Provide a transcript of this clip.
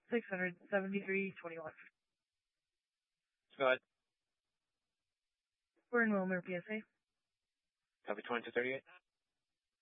$673.21. Go ahead. We're in Wilmer, PSA. Copy 2238.